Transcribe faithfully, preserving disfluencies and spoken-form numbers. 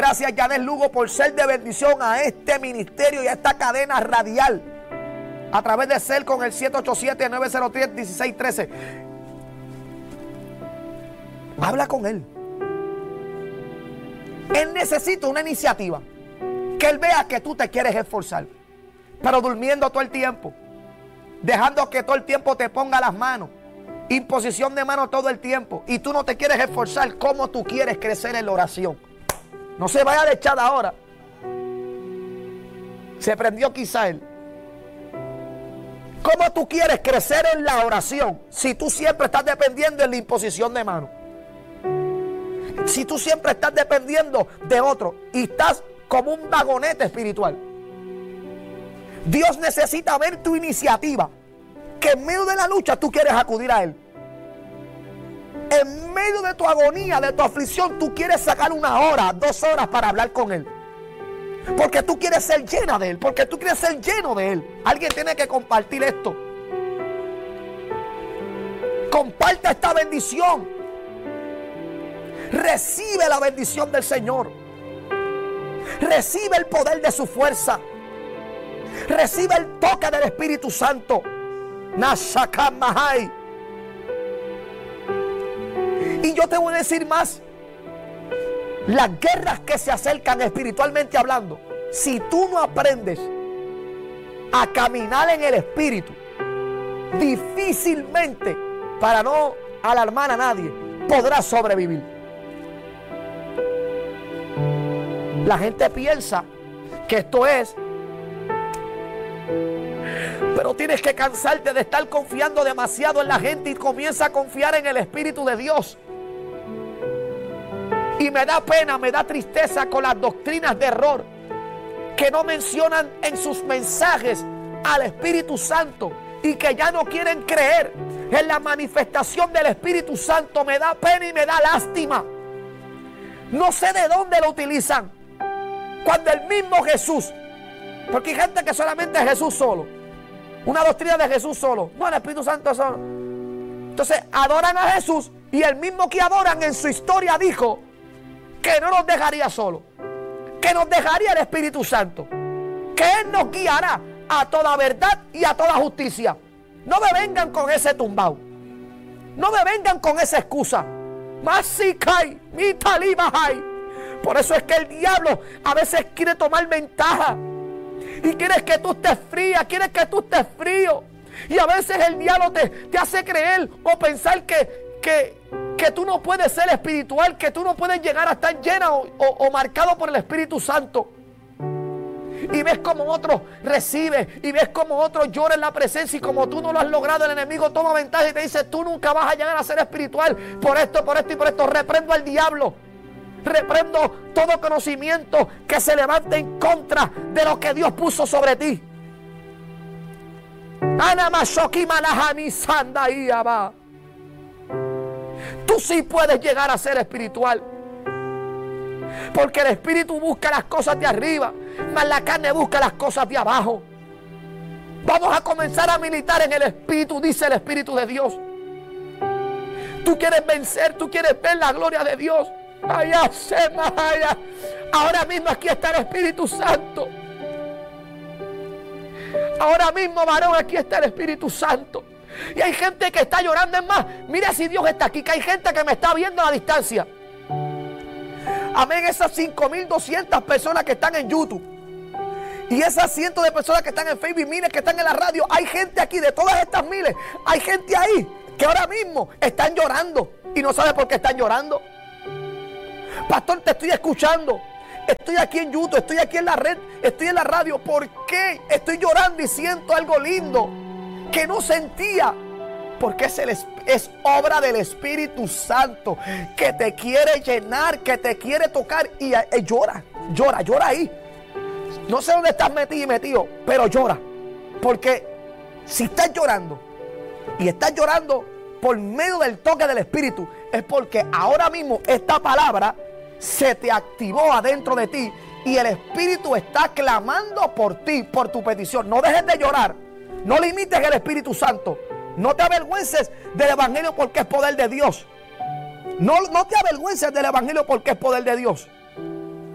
Gracias, Yanel Lugo, por ser de bendición a este ministerio y a esta cadena radial a través de Cel con el siete ocho siete, nueve cero tres, uno seis uno tres. Habla con él. Él necesita una iniciativa. Que él vea que tú te quieres esforzar, pero durmiendo todo el tiempo, dejando que todo el tiempo te ponga las manos, imposición de manos todo el tiempo, y tú no te quieres esforzar. ¿Cómo tú quieres crecer en la oración? No se vaya de echada ahora. Se prendió quizá él. ¿Cómo tú quieres crecer en la oración si tú siempre estás dependiendo de la imposición de manos? Si tú siempre estás dependiendo de otro y estás como un vagonete espiritual. Dios necesita ver tu iniciativa, que en medio de la lucha tú quieres acudir a Él. En medio de tu agonía, de tu aflicción, tú quieres sacar una hora, dos horas para hablar con Él. Porque tú quieres ser llena de Él, porque tú quieres ser lleno de Él. Alguien tiene que compartir esto. Comparta esta bendición. Recibe la bendición del Señor. Recibe el poder de su fuerza. Recibe el toque del Espíritu Santo. Nashakamahai. Y yo te voy a decir más. Las guerras que se acercan espiritualmente hablando, si tú no aprendes a caminar en el Espíritu, difícilmente, para no alarmar a nadie, podrás sobrevivir. La gente piensa que esto es, pero tienes que cansarte de estar confiando demasiado en la gente y comienza a confiar en el Espíritu de Dios. Y me da pena, me da tristeza con las doctrinas de error que no mencionan en sus mensajes al Espíritu Santo y que ya no quieren creer en la manifestación del Espíritu Santo. Me da pena y me da lástima. No sé de dónde lo utilizan. Cuando el mismo Jesús, porque hay gente que solamente es Jesús solo, una doctrina de Jesús solo, no, el Espíritu Santo solo. Entonces adoran a Jesús y el mismo que adoran en su historia dijo que no nos dejaría solo, que nos dejaría el Espíritu Santo, que Él nos guiará a toda verdad y a toda justicia. No me vengan con ese tumbao, no me vengan con esa excusa. Masikai, mi talibahai. Por eso es que el diablo a veces quiere tomar ventaja y quiere que tú estés fría, quiere que tú estés frío. Y a veces el diablo te, te hace creer o pensar que, que, que tú no puedes ser espiritual, que tú no puedes llegar a estar llena o, o, o marcado por el Espíritu Santo. Y ves como otro recibe, y ves como otro llora en la presencia, y como tú no lo has logrado, el enemigo toma ventaja y te dice: tú nunca vas a llegar a ser espiritual por esto, por esto y por esto. Reprendo al diablo. Reprendo todo conocimiento que se levante en contra de lo que Dios puso sobre ti. Tú sí puedes llegar a ser espiritual, porque el espíritu busca las cosas de arriba, mas la carne busca las cosas de abajo. Vamos a comenzar a militar en el espíritu, dice el Espíritu de Dios. Tú quieres vencer, tú quieres ver la gloria de Dios. Allá se vaya. Ahora mismo aquí está el Espíritu Santo. Ahora mismo, varón, aquí está el Espíritu Santo. Y hay gente que está llorando. Es más, mira si Dios está aquí, que hay gente que me está viendo a la distancia. Amén, esas cinco mil doscientas personas que están en YouTube y esas cientos de personas que están en Facebook, miles que están en la radio. Hay gente aquí, de todas estas miles, hay gente ahí que ahora mismo están llorando y no sabe por qué están llorando. Pastor, te estoy escuchando, estoy aquí en YouTube, estoy aquí en la red, estoy en la radio. ¿Por qué estoy llorando y siento algo lindo que no sentía? Porque es, el, es obra del Espíritu Santo que te quiere llenar, que te quiere tocar. Y eh, llora, llora, llora ahí. No sé dónde estás metido y metido, pero llora. Porque si estás llorando y estás llorando por medio del toque del Espíritu, es porque ahora mismo esta palabra se te activó adentro de ti y el Espíritu está clamando por ti, por tu petición. No dejes de llorar, no limites el Espíritu Santo, no te avergüences del Evangelio porque es poder de Dios. No, no te avergüences del Evangelio porque es poder de Dios.